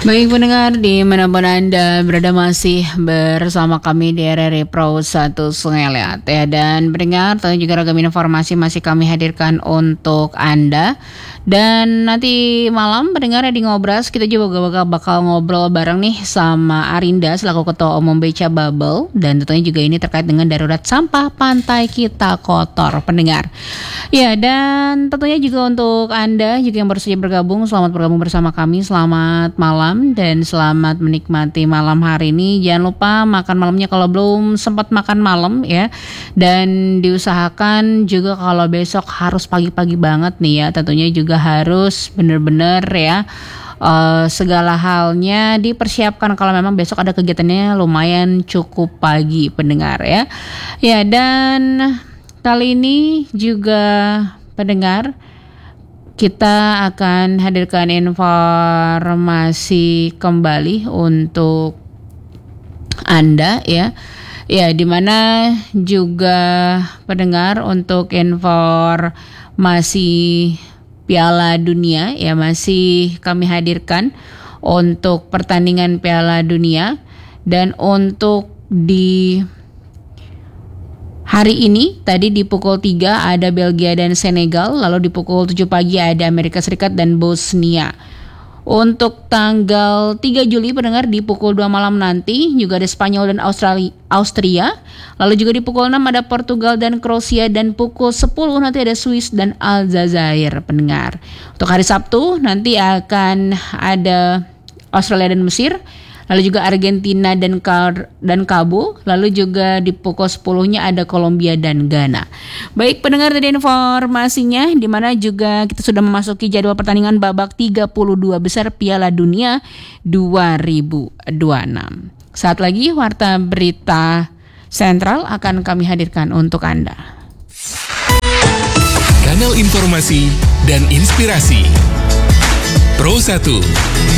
Baik pendengar, dimanapun Anda berada masih bersama kami di RRI Pro 1 Sungai Liat ya. Dan pendengar, tentu juga ragam informasi masih kami hadirkan untuk Anda. Dan nanti malam pendengar di Ngobras, kita juga bakal ngobrol bareng nih sama Arinda selaku Ketua Umum Beca Bubble. Dan tentunya juga ini terkait dengan darurat sampah pantai kita kotor pendengar. Ya, dan tentunya juga untuk Anda juga yang baru saja bergabung, selamat bergabung bersama kami, selamat malam dan selamat menikmati malam hari ini. Jangan lupa makan malamnya kalau belum sempat makan malam ya. Dan diusahakan juga kalau besok harus pagi-pagi banget nih ya. Tentunya juga harus benar-benar ya segala halnya dipersiapkan kalau memang besok ada kegiatannya lumayan cukup pagi pendengar ya. Ya, dan kali ini juga pendengar kita akan hadirkan informasi kembali untuk Anda ya. Ya, di mana juga pendengar untuk informasi Piala Dunia ya masih kami hadirkan untuk pertandingan Piala Dunia. Dan untuk di hari ini tadi di pukul 3 ada Belgia dan Senegal, lalu di pukul 7 pagi ada Amerika Serikat dan Bosnia. Untuk tanggal 3 Juli pendengar di pukul 2 malam nanti juga ada Spanyol dan Austria. Lalu juga di pukul 6 ada Portugal dan Kroasia, dan pukul 10 nanti ada Swiss dan Aljazair pendengar. Untuk hari Sabtu nanti akan ada Australia dan Mesir. Lalu juga Argentina dan Cabo. Lalu juga di pukul 10-nya ada Kolombia dan Ghana. Baik pendengar, tadi informasinya di mana juga kita sudah memasuki jadwal pertandingan babak 32 besar Piala Dunia 2026. Saat lagi Warta Berita Sentral akan kami hadirkan untuk Anda. Kanal informasi dan inspirasi Pro 1